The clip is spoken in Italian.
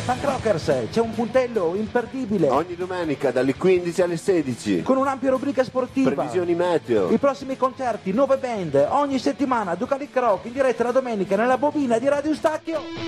Fan Crockers c'è un puntello imperdibile. Ogni domenica dalle 15 alle 16. Con un'ampia rubrica sportiva. Previsioni meteo. I prossimi concerti, nuove band, ogni settimana Ducalic Rock in diretta la domenica nella bobina di Radio Stacchio.